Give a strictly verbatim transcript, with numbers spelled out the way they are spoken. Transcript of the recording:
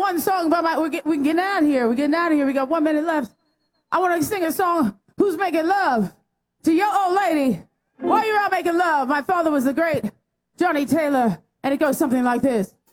one song by my, we get, we can get out of here. We're getting out of here. We got one minute left. I want to sing a song, Who's Making Love? To your old lady. While you're out making love, my father was the great Johnny Taylor. And it goes something like this.